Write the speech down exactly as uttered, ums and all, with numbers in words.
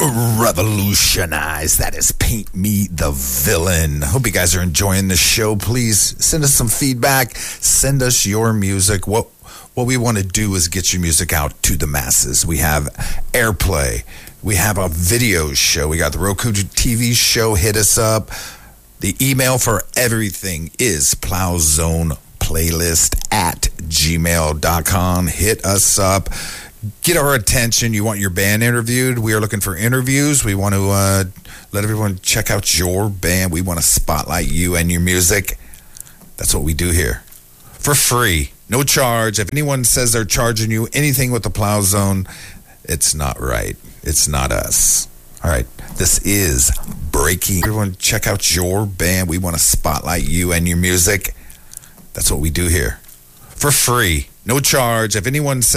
revolutionize. That is Paint Me the Villain. Hope you guys are enjoying the show. Please send us some feedback. Send us your music. What what we want to do is get your music out to the masses. We have airplay. We have a video show. We got the Roku T V show. Hit us up. The email for everything is plowzoneplaylist at gmail dot com. Hit us up. Get our attention. You want your band interviewed? We are looking for interviews. We want to uh, let everyone check out your band. We want to spotlight you and your music. That's what we do here. For free. No charge. If anyone says they're charging you anything with the Plow Zone, it's not right. It's not us. All right. This is Breaking. Everyone check out your band. We want to spotlight you and your music. That's what we do here. For free. No charge. If anyone says